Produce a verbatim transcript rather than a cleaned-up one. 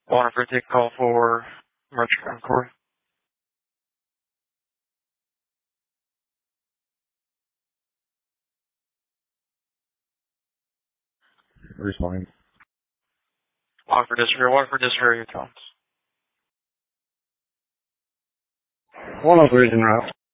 Waterford, take a call for March Corey. Respond. Waterford District, Waterford District, your accounts. One of Virgin Route.